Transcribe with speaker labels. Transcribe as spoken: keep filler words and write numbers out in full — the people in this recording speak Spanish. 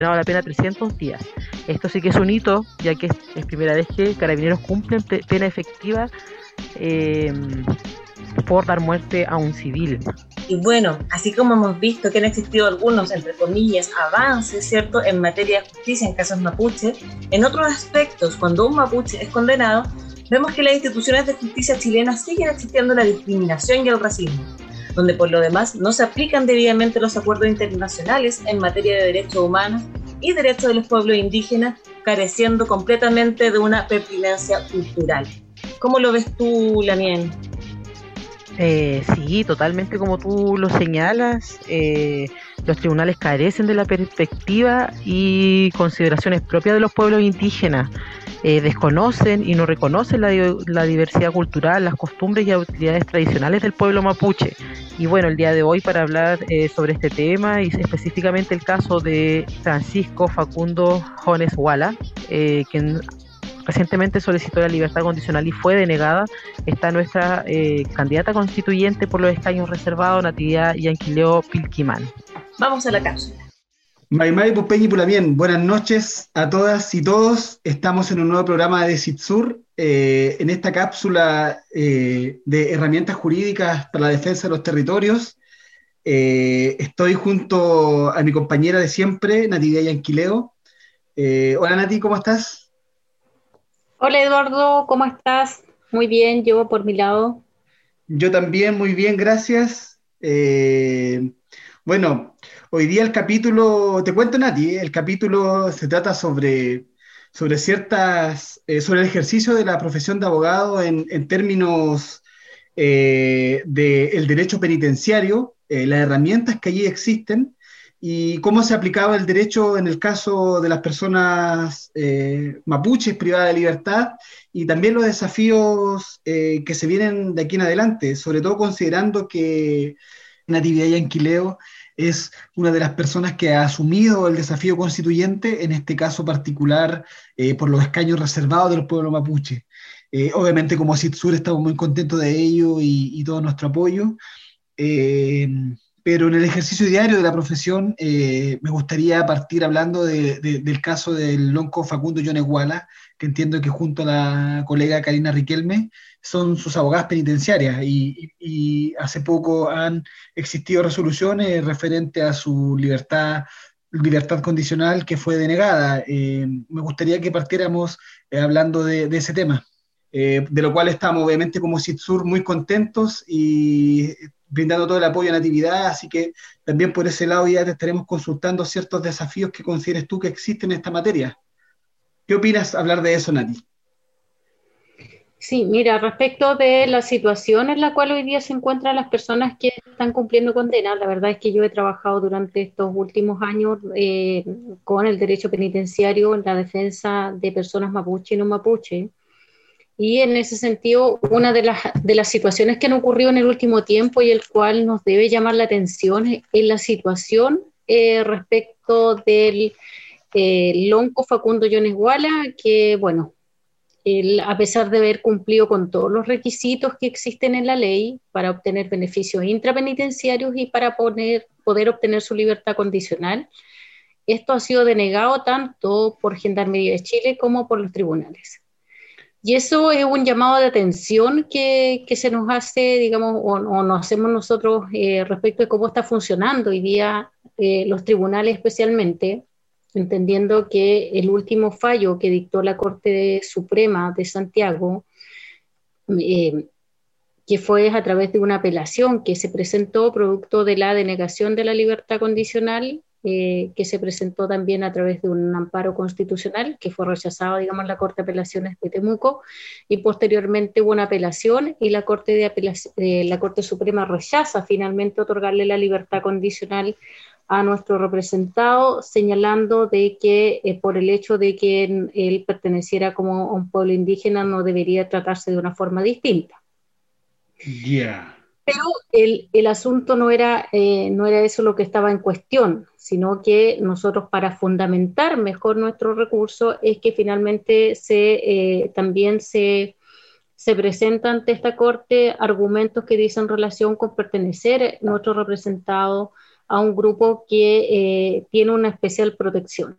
Speaker 1: la pena trescientos días. Esto sí que es un hito, ya que es, es primera vez que carabineros cumplen pe- pena efectiva eh, por dar muerte a un civil.
Speaker 2: Y bueno, así como hemos visto que han existido algunos, entre comillas, avances, ¿cierto?, en materia de justicia en casos mapuche, en otros aspectos, cuando un mapuche es condenado, vemos que las instituciones de justicia chilenas siguen existiendo la discriminación y el racismo, donde por lo demás no se aplican debidamente los acuerdos internacionales en materia de derechos humanos y derechos de los pueblos indígenas, careciendo completamente de una pertinencia cultural. ¿Cómo lo ves tú, Lamien?
Speaker 1: Eh, sí, totalmente como tú lo señalas, eh, los tribunales carecen de la perspectiva y consideraciones propias de los pueblos indígenas, eh, desconocen y no reconocen la, la diversidad cultural, las costumbres y utilidades tradicionales del pueblo mapuche. Y bueno, el día de hoy para hablar eh, sobre este tema y específicamente el caso de Francisco Facundo Jones Wala, eh, quien recientemente solicitó la libertad condicional y fue denegada, está nuestra eh, candidata constituyente por los escaños reservados, Natividad Yanquileo Pilquimán.
Speaker 2: Vamos a la cápsula.
Speaker 3: Maymay Pupeñi Pulamien, buenas noches a todas y todos. Estamos en un nuevo programa de CITSUR, eh, en esta cápsula eh, de herramientas jurídicas para la defensa de los territorios. Eh, estoy junto a mi compañera de siempre, Natividad Yanquileo. Eh, hola Nati, ¿cómo estás?
Speaker 4: Hola Eduardo, ¿cómo estás? Muy bien, yo por mi lado.
Speaker 3: Yo también, muy bien, gracias. Eh, bueno, hoy día el capítulo, te cuento Nati, el capítulo se trata sobre, sobre ciertas, eh, sobre el ejercicio de la profesión de abogado en, en términos eh, del derecho penitenciario, eh, las herramientas que allí existen y cómo se aplicaba el derecho en el caso de las personas eh, mapuches privadas de libertad y también los desafíos eh, que se vienen de aquí en adelante, sobre todo considerando que Natividad Yanquileo es una de las personas que ha asumido el desafío constituyente, en este caso particular, eh, por los escaños reservados del pueblo mapuche. Eh, obviamente como CITSUR estamos muy contentos de ello y, y todo nuestro apoyo. Eh, pero en el ejercicio diario de la profesión eh, me gustaría partir hablando de, de, del caso del lonco Facundo Yoneguala, que entiendo que junto a la colega Karina Riquelme son sus abogadas penitenciarias y, y, y hace poco han existido resoluciones referentes a su libertad, libertad condicional que fue denegada. Eh, me gustaría que partiéramos eh, hablando de, de ese tema. Eh, de lo cual estamos obviamente como CITSUR muy contentos y brindando todo el apoyo a Natividad, así que también por ese lado ya te estaremos consultando ciertos desafíos que consideres tú que existen en esta materia. ¿Qué opinas hablar de eso, Nati?
Speaker 4: Sí, mira, respecto de la situación en la cual hoy día se encuentran las personas que están cumpliendo condena, la verdad es que yo he trabajado durante estos últimos años eh, con el derecho penitenciario en la defensa de personas mapuche y no mapuche. Y en ese sentido, una de las, de las situaciones que han ocurrido en el último tiempo y el cual nos debe llamar la atención es, es la situación eh, respecto del eh, lonco Facundo Yonesguala, que bueno, él, a pesar de haber cumplido con todos los requisitos que existen en la ley para obtener beneficios intrapenitenciarios y para poner, poder obtener su libertad condicional, esto ha sido denegado tanto por Gendarmería de Chile como por los tribunales. Y eso es un llamado de atención que, que se nos hace, digamos, o, o nos hacemos nosotros eh, respecto de cómo está funcionando hoy día eh, los tribunales especialmente, entendiendo que el último fallo que dictó la Corte Suprema de Santiago, eh, que fue a través de una apelación que se presentó producto de la denegación de la libertad condicional, eh, que se presentó también a través de un amparo constitucional, que fue rechazado, digamos, en la Corte de Apelaciones de Temuco, y posteriormente hubo una apelación y la Corte, de Apelación, eh, la Corte Suprema rechaza finalmente otorgarle la libertad condicional a nuestro representado, señalando de que eh, por el hecho de que él perteneciera como a un pueblo indígena no debería tratarse de una forma distinta.
Speaker 3: Ya. Yeah.
Speaker 4: Pero el, el asunto no era, eh, no era eso lo que estaba en cuestión, sino que nosotros para fundamentar mejor nuestro recurso es que finalmente se, eh, también se, se presentan ante esta Corte argumentos que dicen relación con pertenecer nuestro representado a un grupo que eh, tiene una especial protección.